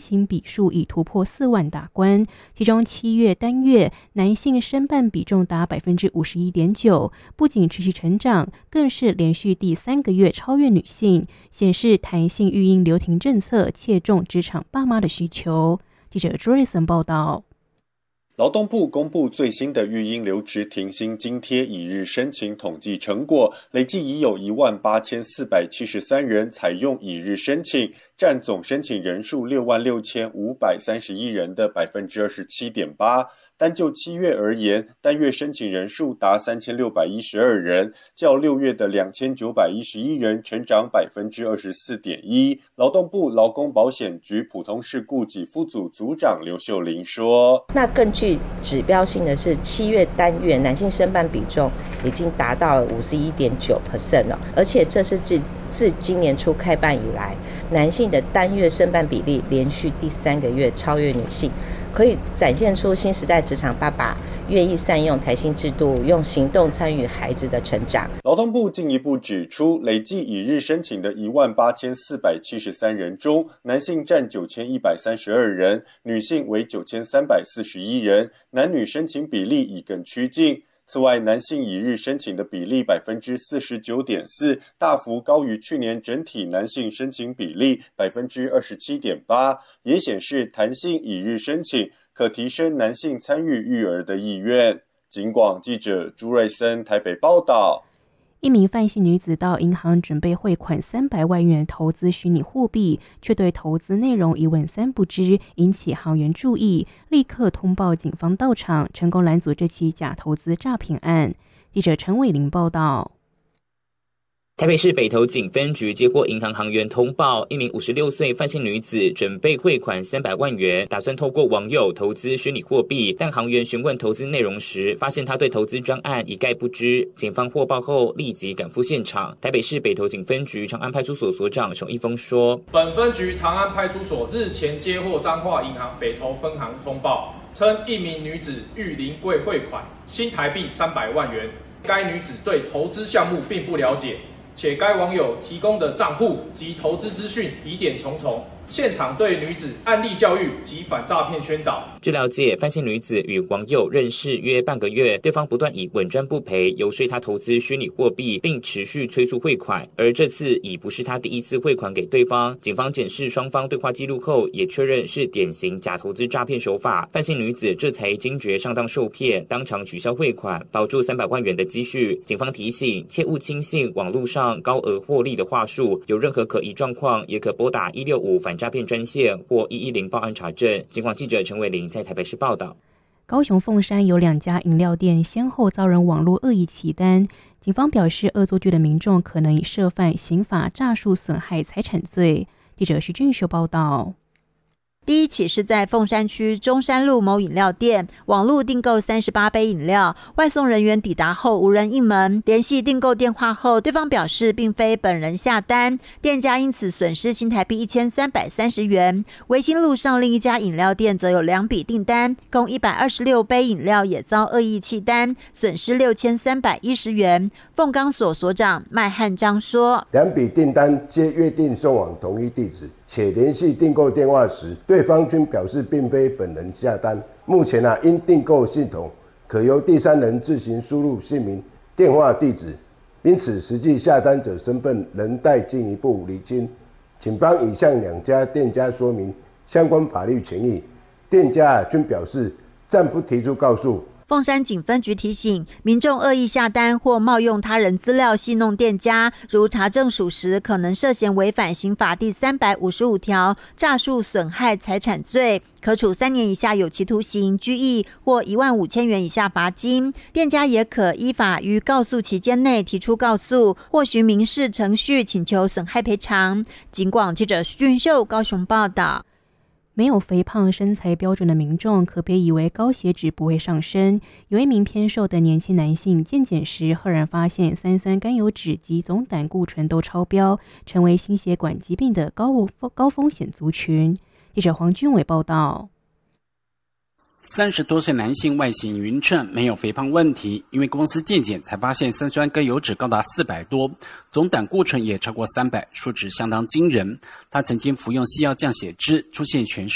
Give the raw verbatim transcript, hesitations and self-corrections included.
亲比数已突破四万大关，其中七月单月男性申办比重达百分之五十一点九，不仅持续成长，更是连续第三个月超越女性，显示弹性育婴留停政策切中职场爸妈的需求。记者朱瑞森报道。 劳动部公布最新的育婴留职停薪津贴已日申请统计成果，累计已有一万八千四百七十三人采用已日申请，占总申请人数六万六千五百三十一人的百分之二十七点八。单就七月而言，单月申请人数达三千六百一十二人，较六月的两千九百一十一人成长百分之二十四点一。劳动部劳工保险局普通事故给付组组长刘秀玲说：“ 那更具指标性的是，七月单月男性申办比重已经达到了五十一点九 percent 了，而且这是自自今年初开办以来，男性的单月申办比例连续第三个月超越女性。”可以展现出新时代职场爸爸愿意善用弹性制度，用行动参与孩子的成长。 劳动部进一步指出，累计已日申请的一万八千四百七十三人中，男性占九千一百三十二人，女性为九千三百四十一人，男女申请比例已更趋近。此外，男性已日申请的比例 百分之四十九点四， 大幅高于去年整体男性申请比例 百分之二十七点八， 也显示弹性已日申请可提升男性参与育儿的意愿。警广记者朱瑞森台北报道。 一名范姓女子到银行准备汇款三百万元投资虚拟货币，却对投资内容一问三不知，引起行员注意，立刻通报警方到场，成功拦阻这起假投资诈骗案。记者陈伟玲报道。 台北市北投警分局接获银行行员通报，一名五十六岁范姓女子准备汇款三百万元，打算透过网友投资虚拟货币，但行员询问投资内容时，发现她对投资专案一概不知。警方获报后立即赶赴现场。台北市北投警分局长安派出所所长熊一峰说：“ 本分局长安派出所日前接获彰化银行北投分行通报，称一名女子欲临柜汇款新台币三百万元，该女子对投资项目并不了解。”且该网友提供的账户及投资资讯疑点重重，现场对女子案例教育及反诈骗宣导。 据了解，范姓女子与网友认识约半个月，对方不断以稳赚不赔游说她投资虚拟货币，并持续催促汇款。而这次已不是她第一次汇款给对方，警方检视双方对话记录后，也确认是典型假投资诈骗手法。范姓女子这才惊觉上当受骗，当场取消汇款，保住三百万元的积蓄。警方提醒，切勿轻信网络上高额获利的话术，有任何可疑状况，也可拨打一六五反诈骗专线或一一零报案查证。警广记者陈伟玲在台北市报道。 高雄凤山有两家饮料店先后遭人网络恶意起单，警方表示恶作剧的民众可能已涉犯刑法诈术损害财产罪。记者徐俊秀报道。 第一起是在凤山区中山路某饮料店，网络订购三十八杯饮料，外送人员抵达后无人应门，联系订购电话后，对方表示并非本人下单，店家因此损失新台币一千三百三十元。维新路上另一家饮料店则有两笔订单，共一百二十六杯饮料也遭恶意弃单，损失六千三百一十元。凤冈所所长麦汉章说， 两笔订单皆约定送往同一地址，且联系订购电话时，对方均表示并非本人下单。目前啊，因订购系统可由第三人自行输入姓名、电话、地址，因此实际下单者身份仍待进一步厘清。警方已向两家店家说明相关法律权益，店家啊均表示暂不提出告诉。 凤山警分局提醒民众恶意下单或冒用他人资料戏弄店家，如查证属实，可能涉嫌违反刑法第三百五十五条诈术损害财产罪，可处三年以下有期徒刑、拘役或一万五千元以下罚金。店家也可依法于告诉期间内提出告诉，或循民事程序请求损害赔偿。警广记者徐俊秀高雄报道。 没有肥胖身材标准的民众可别以为高血脂不会上升。有一名偏瘦的年轻男性健检时，赫然发现三酸甘油酯及总胆固醇都超标，成为心血管疾病的高高风险族群。记者黄君伟报道。 三十多岁男性外形匀称，没有肥胖问题，因为公司健检才发现三酸甘油酯高达四百多，总胆固醇也超过三百，数值相当惊人。他曾经服用西药降血脂，出现全身